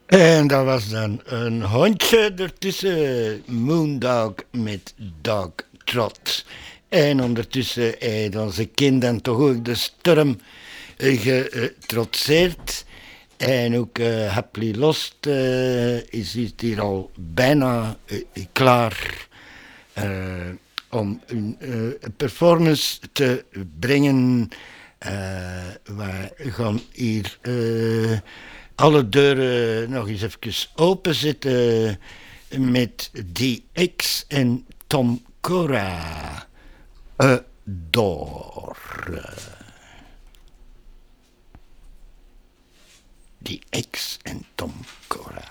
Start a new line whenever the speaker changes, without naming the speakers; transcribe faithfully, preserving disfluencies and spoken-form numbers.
En dat was dan een hondje ertussen, Moondog met Dog Trot. En ondertussen heeft onze kind dan toch ook de storm eh, getrotseerd. En ook uh, Happily Lost uh, is, is hier al bijna uh, klaar uh, om een uh, performance te brengen. Uh, wij gaan hier uh, alle deuren nog eens even openzetten met D X en Tom Cora. Adore. D X en Tom Cora.